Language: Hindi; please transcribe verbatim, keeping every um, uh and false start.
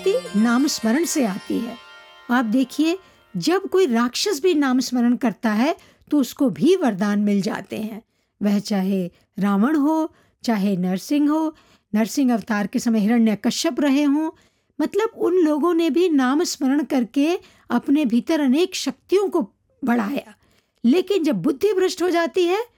शक्ति नाम स्मरण से आती है। आप देखिए, जब कोई राक्षस भी नाम स्मरण करता है तो उसको भी वरदान मिल जाते हैं। वह चाहे रावण हो, चाहे नरसिंह हो, नरसिंह अवतार के समय हिरण्यकश्यप रहे हों, मतलब उन लोगों ने भी नाम स्मरण करके अपने भीतर अनेक शक्तियों को बढ़ाया। लेकिन जब बुद्धि भ्रष्ट हो जाती है